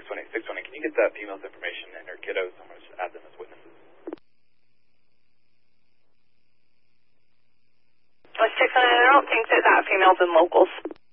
618, can you get that female's information and her kiddos? I'm going to just add them as witnesses. 618, I don't think that female's in locals.